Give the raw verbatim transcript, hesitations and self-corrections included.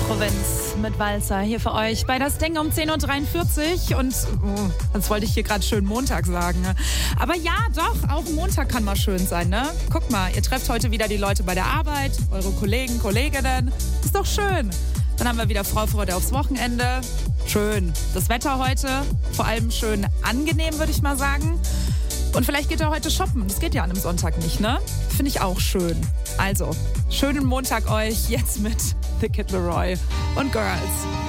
Provinz mit Walzer hier für euch bei das Ding um zehn Uhr dreiundvierzig und oh, jetzt wollte ich hier gerade schön Montag sagen. Aber ja, doch, auch Montag kann mal schön sein, ne? Guck mal, ihr trefft heute wieder die Leute bei der Arbeit, eure Kollegen, Kolleginnen. Ist doch schön. Dann haben wir wieder Vorfreude aufs Wochenende. Schön. Das Wetter heute, vor allem schön angenehm, würde ich mal sagen. Und vielleicht geht ihr heute shoppen. Das geht ja an einem Sonntag nicht, ne? Finde ich auch schön. Also, schönen Montag euch jetzt mit The Kid Laroi und Girls.